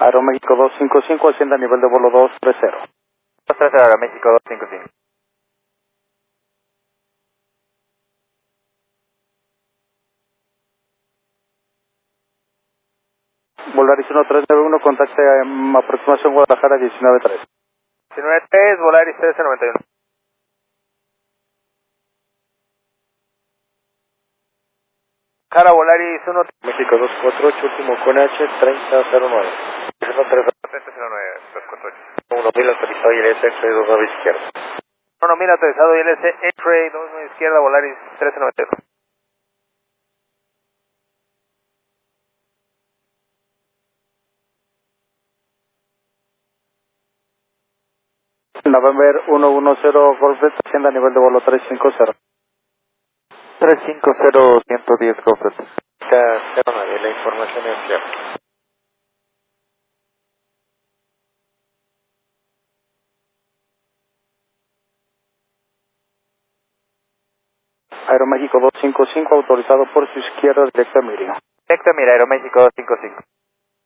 Aeroméxico 255, asciende a nivel de vuelo 230. 230, Aeroméxico 255. Volaris 1391, contacte aproximación Guadalajara 193. 193, Volaris 1391. Jara Volaris 1. México 248, último con H, 3009. 3009, 248. 1000 autorizado ILS, X-Ray 29 izquierda. 1000 autorizado ILS, X-Ray 29 izquierda, Volaris 1391. November 110 Golfet, asciende a nivel de vuelo 350. 350, 110 Golfet. La información es cierta. Aeroméxico 255, autorizado por su izquierda, directa a Mérida. Directo, mira, Aeroméxico 255.